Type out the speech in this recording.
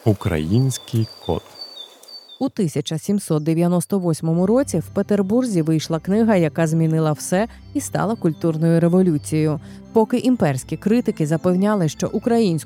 Український кот. У 1798 році в Петербурзі вийшла книга, яка змінила все і стала культурною революцією. Поки імперські критики запевняли, що українську